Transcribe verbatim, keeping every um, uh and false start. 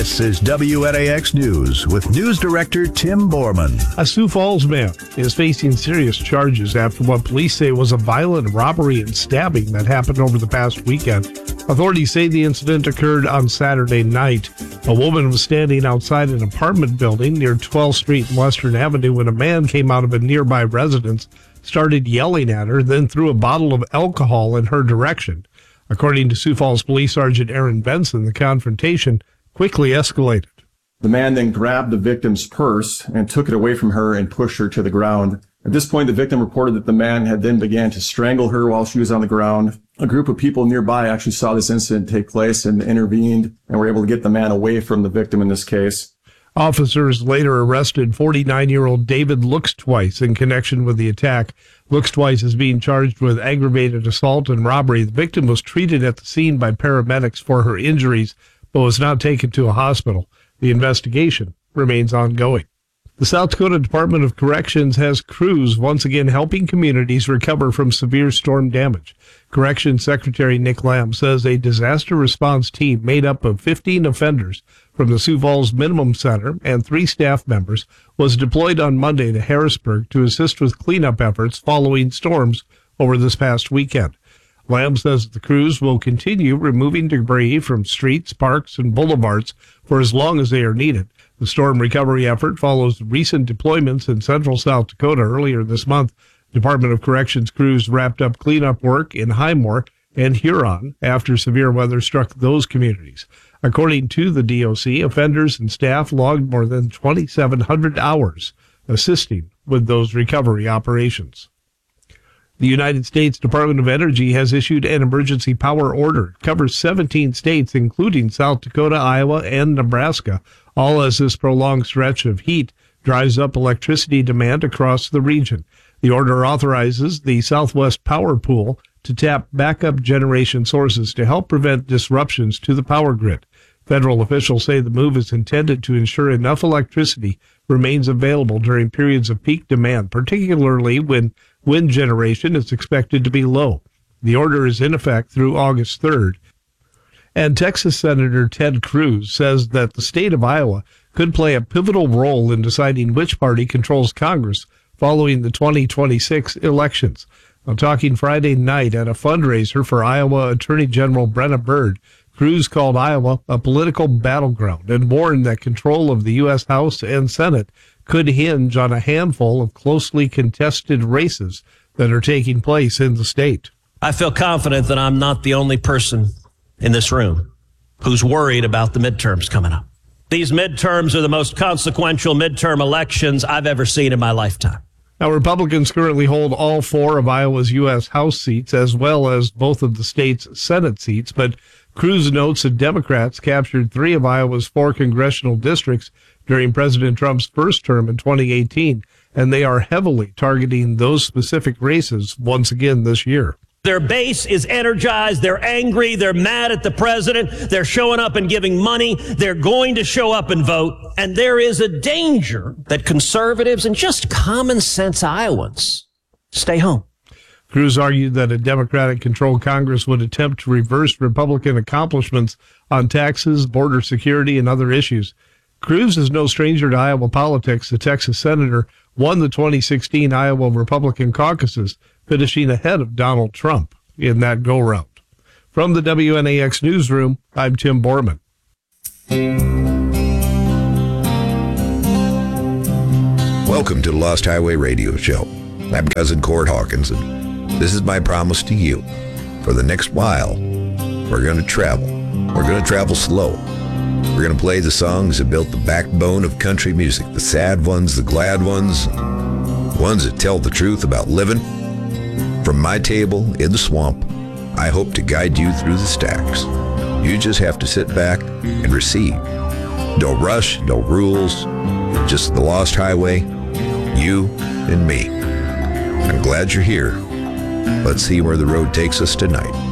This is W N A X News with News Director Tim Borman. A Sioux Falls man is facing serious charges after what police say was a violent robbery and stabbing that happened over the past weekend. Authorities say the incident occurred on Saturday night. A woman was standing outside an apartment building near twelfth street and Western Avenue when a man came out of a nearby residence, started yelling at her, then threw a bottle of alcohol in her direction. According to Sioux Falls Police Sergeant Aaron Benson, the confrontation quickly escalated. The man then grabbed the victim's purse and took it away from her and pushed her to the ground. At this point, the victim reported that the man had then began to strangle her while she was on the ground. A group of people nearby actually saw this incident take place and intervened and were able to get the man away from the victim in this case. Officers later arrested forty-nine-year-old David Looks-Twice in connection with the attack. Looks-Twice is being charged with aggravated assault and robbery. The victim was treated at the scene by paramedics for her injuries, but was not taken to a hospital. The investigation remains ongoing. The South Dakota Department of Corrections has crews once again helping communities recover from severe storm damage. Corrections Secretary Nick Lamb says a disaster response team made up of fifteen offenders from the Sioux Falls Minimum Center and three staff members was deployed on Monday to Harrisburg to assist with cleanup efforts following storms over this past weekend. Lamb says the crews will continue removing debris from streets, parks, and boulevards for as long as they are needed. The storm recovery effort follows recent deployments in central South Dakota earlier this month. Department of Corrections crews wrapped up cleanup work in Highmore and Huron after severe weather struck those communities. According to the D O C, offenders and staff logged more than twenty-seven hundred hours assisting with those recovery operations. The United States Department of Energy has issued an emergency power order. It covers seventeen states, including South Dakota, Iowa, and Nebraska, all as this prolonged stretch of heat drives up electricity demand across the region. The order authorizes the Southwest Power Pool to tap backup generation sources to help prevent disruptions to the power grid. Federal officials say the move is intended to ensure enough electricity remains available during periods of peak demand, particularly when wind generation is expected to be low. The order is in effect through August third. And Texas Senator Ted Cruz says that the state of Iowa could play a pivotal role in deciding which party controls Congress following the twenty twenty-six elections. I'm talking Friday night at a fundraiser for Iowa Attorney General Brenna Bird. Cruz called Iowa a political battleground and warned that control of the U S House and Senate could hinge on a handful of closely contested races that are taking place in the state. I feel confident that I'm not the only person in this room who's worried about the midterms coming up. These midterms are the most consequential midterm elections I've ever seen in my lifetime. Now, Republicans currently hold all four of Iowa's U S House seats as well as both of the state's Senate seats, but Cruz notes that Democrats captured three of Iowa's four congressional districts during President Trump's first term in twenty eighteen, and they are heavily targeting those specific races once again this year. Their base is energized. They're angry. They're mad at the president. They're showing up and giving money. They're going to show up and vote. And there is a danger that conservatives and just common sense Iowans stay home. Cruz argued that a Democratic-controlled Congress would attempt to reverse Republican accomplishments on taxes, border security, and other issues. Cruz is no stranger to Iowa politics. The Texas senator won the twenty sixteen Iowa Republican caucuses, finishing ahead of Donald Trump in that go-round. From the W N A X newsroom, I'm Tim Borman. Welcome to the Lost Highway Radio Show. I'm Cousin Cord Hawkins, and this is my promise to you. For the next while, we're going to travel. We're going to travel slow. We're going to play the songs that built the backbone of country music, the sad ones, the glad ones, the ones that tell the truth about living. From my table in the swamp, I hope to guide you through the stacks. You just have to sit back and receive. No rush, no rules, just the Lost Highway, you and me. I'm glad you're here. Let's see where the road takes us tonight.